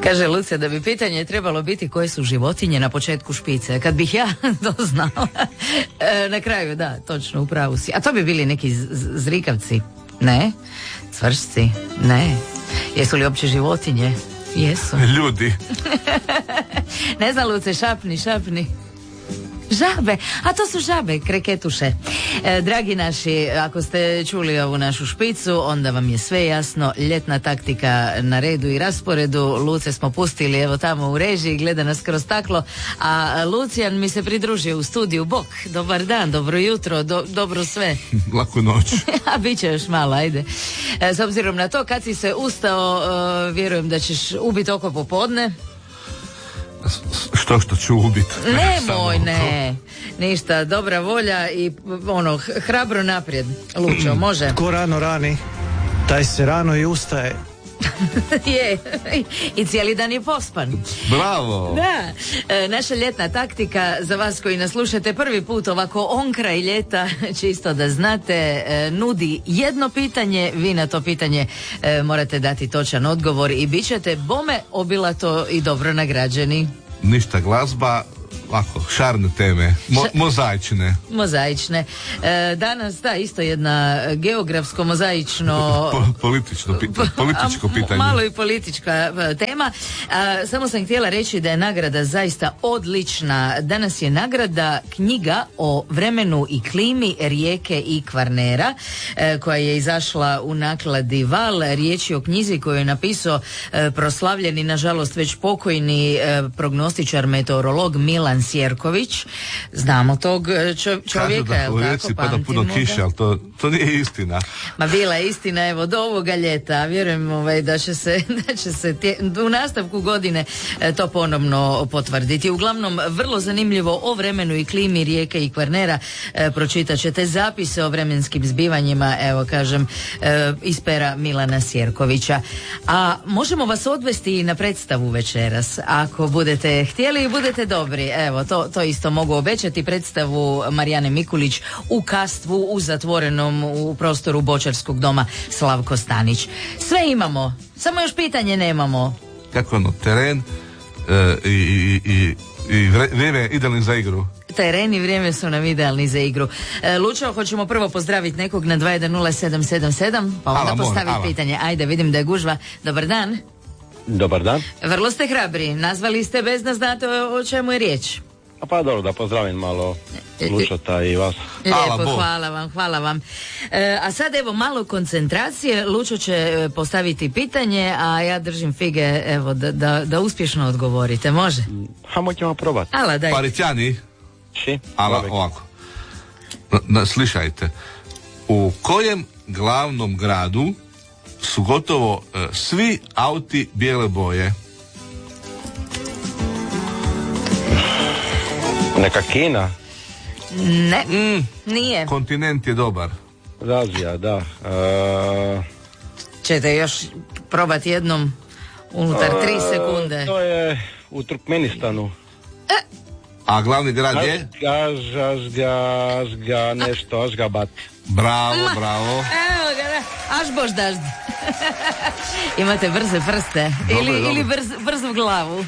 Kaže Lucija da bi pitanje trebalo biti koje su životinje na početku špice. Kad bih ja to znala, na kraju da, točno, u pravu si. A to bi bili neki zrikavci? Ne. Cvršci? Ne. Jesu li uopće životinje? Jesu. Ljudi. Ne znam, Luce, šapni. Žabe, a to su žabe, kreketuše. Dragi naši, ako ste čuli ovu našu špicu, onda vam je sve jasno. Ljetna taktika na redu i rasporedu. Luce smo pustili evo tamo u režiji, gleda nas kroz staklo, a Lucijan mi se pridružio u studiju. Bok, dobar dan, dobro jutro, dobro sve. Laku noć. A bit će još malo, ajde. S obzirom na to kad si se ustao, vjerujem da ćeš ubiti oko popodne. Što ću ubiti? Nemoj, ne. Ništa, dobra volja i hrabro naprijed. Lučo, može? Ko rano rani, taj se rano i ustaje. Je, i cijeli dan je pospan. Bravo. Da, naša ljetna taktika za vas koji nas slušate prvi put ovako on kraj ljeta, čisto da znate, nudi jedno pitanje, vi na to pitanje morate dati točan odgovor i bit ćete bome obilato i dobro nagrađeni. Ništa glazba, ovako, šarne teme, mozaične. Danas, da, isto jedna geografsko mozaično političko pitanje. Malo i politička tema. Samo sam htjela reći da je nagrada zaista odlična. Danas je nagrada knjiga o vremenu i klimi Rijeke i Kvarnera, koja je izašla u nakladi Val. Riječ je o knjizi koju je napisao proslavljeni, nažalost već pokojni prognostičar, meteorolog Milan Sjerković. Znamo tog čovjeka. Kažu da u Rijeci pada puno kiše, ali to nije istina. Ma bila je istina, evo, do ovoga ljeta. Vjerujem da će se u nastavku godine to ponovno potvrditi. Uglavnom, vrlo zanimljivo o vremenu i klimi Rijeke i Kvarnera. Pročitat ćete zapise o vremenskim zbivanjima, evo kažem, iz pera Milana Sjerkovića. A možemo vas odvesti i na predstavu večeras, ako budete htjeli i budete dobri. Evo, to isto mogu obećati, predstavu Marijane Mikulić u Kastvu, u zatvorenom u prostoru Bočarskog doma Slavko Stanić. Sve imamo, samo još pitanje nemamo. Kako teren i vrijeme je idealni za igru. Teren i vrijeme su nam idealni za igru. Lučo, hoćemo prvo pozdraviti nekog na 210777, pa onda postaviti pitanje. Ajde, vidim da je gužva. Dobar dan. Dobar dan. Vrlo ste hrabri, nazvali ste bez da znate o čemu je riječ. Pa dobro, da pozdravim malo slušata i vas. Lijepo, hvala vam. A sad evo malo koncentracije, Lučo će postaviti pitanje, a ja držim fige, evo, da uspješno odgovorite, može? Hajmo ćemo probati. Ala, daj. Paritjani? Si? Ala, ovako. Slišajte, u kojem glavnom gradu su gotovo svi auti bijele boje? Neka Kina? Ne, nije. Kontinent je dobar. Azija, da. Ćete još probati jednom unutar 3 sekunde. To je u Turkmenistanu. A glavni grad je? Nešto, Ašgabat. Bravo. Evo ga, da. Aš bož dažd. Imate brze prste. Ili brzu glavu.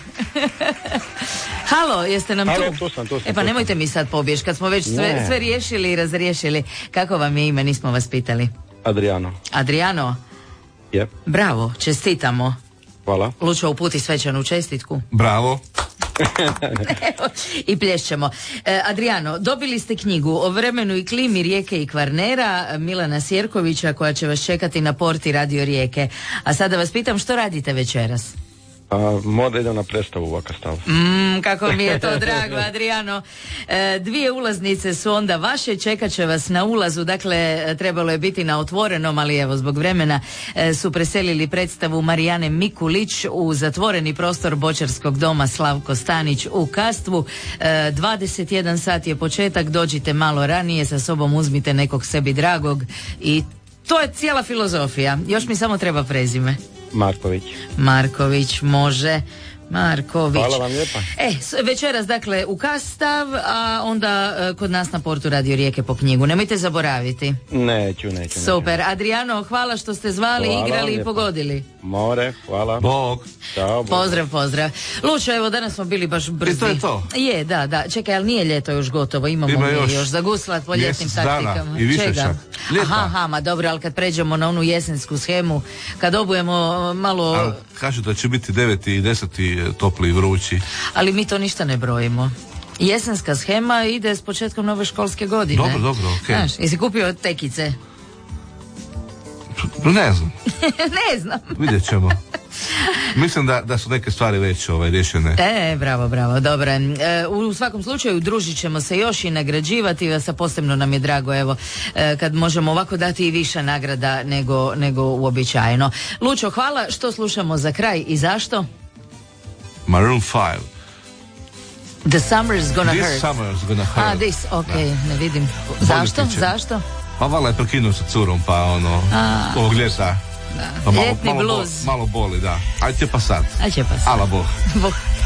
Halo, jeste nam tu? Tu sam. Nemojte mi sad pobjeć, kad smo već sve riješili i razriješili. Kako vam je ime, nismo vas pitali? Adriano? Je. Bravo, čestitamo. Hvala. Lučo, uputi svečanu čestitku. Bravo. I plješćemo. Adriano, dobili ste knjigu o vremenu i klimi Rijeke i Kvarnera Milana Sjerkovića, koja će vas čekati na porti Radio Rijeke. A sada vas pitam, što radite večeras? Možda idem na predstavu u Vakastavu. Kako mi je to drago, Adriano. 2 ulaznice su onda vaše, čekat će vas na ulazu, dakle trebalo je biti na otvorenom, ali evo zbog vremena su preselili predstavu Marijane Mikulić u zatvoreni prostor Bočarskog doma Slavko Stanić u Kastvu. 21 sat je početak, dođite malo ranije, sa sobom uzmite nekog sebi dragog i to je cijela filozofija. Još mi samo treba prezime. Marković, može. Marković. Hvala vam lijepa. Večeras dakle u Kastav, a onda kod nas na Portu Radio Rijeke po knjigu. Nemojte zaboraviti. Neću. Super. Adriano, hvala što ste zvali, Hvala igrali i lijepa. Pogodili. More, hvala. Bog. Ćao, bog. Pozdrav. Lučo, evo danas smo bili baš brzi. I to je to. Je, da. Čekaj, ali nije ljeto još gotovo. Imamo Ima mi još još zaguslat po ljetnim mjesec dana taktikama. i više Čega? čak. Ljeta. Aha, ma dobro, ali kad pređemo na onu jesensku shemu, kad obujemo malo... Ali kažu da će biti 9. i 10. topli i vrući. Ali mi to ništa ne brojimo. Jesenska shema ide s početkom nove školske godine. Dobro, okej. Znaš, jesi kupio tekice? Ne znam, Ne znam. vidjet ćemo. Mislim da su neke stvari već rješene. Bravo, dobro. U svakom slučaju družit ćemo se još i nagrađivati vas, a posebno nam je drago kad možemo ovako dati i više nagrada nego uobičajeno. Lučo, hvala. Što slušamo za kraj i zašto? Maroon 5. The summer's gonna hurt. This summer's gonna hurt. Ne vidim. Zašto? Pa vala je prekinuo sa curom, pa ovog ljeta. Pa Ljetni bluz. malo boli, da. Ajde pa sad. Ajde pa sad. Ala Bog. Bog.